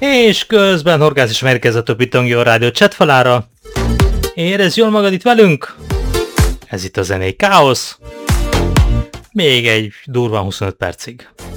És közben Horgász is megérkezett a Pitangja a rádió chatfalára. Érezd jól magad itt velünk? Ez itt a zenei káosz. Még egy durván 25 percig.